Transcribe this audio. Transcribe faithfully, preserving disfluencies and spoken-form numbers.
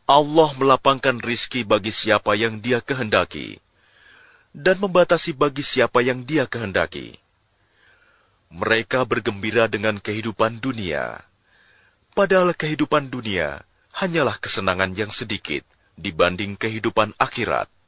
Allah melapangkan rizki bagi siapa yang Dia kehendaki, dan membatasi bagi siapa yang Dia kehendaki. Mereka bergembira dengan kehidupan dunia, padahal kehidupan dunia hanyalah kesenangan yang sedikit dibanding kehidupan akhirat.